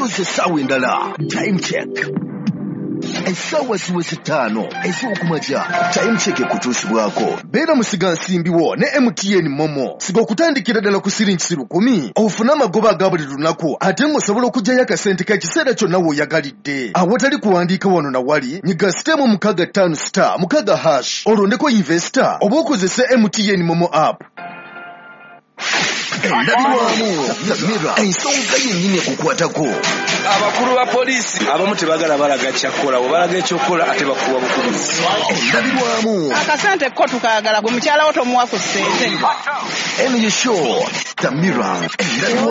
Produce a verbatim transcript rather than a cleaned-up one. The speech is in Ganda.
tusoze essaawa endala. Time check. Essaawa ziweze ttaano ez'okumakya. Time check ekutuusibwako. Beera musiga nsimbiwo ne M T N Momo. Siga okutandikira ddala ku siringi lukumi. Ofuna amagoba aga buli lunaku ate ng'osobola okuggyayo akasente k'ekiseera kyonna w'oyagalidde. Awatali kuwandiika wano na wali, nyiga sitemu mukaaga ttaano star mukaaga hash. Olondeko investor oba okozese M T N Momo app. Endabirwamu Samira ensonga yennyini ekukwatako. Abakulu ba poliisi abamu tebagala balaga kyakkola bwe balaga ekyokola ate bakuwa bukubizi. Endabirwamu akasente ko tukayagala gwe mukyala wo tomuwa ku ssente. Emily Show Samira endabirwamu.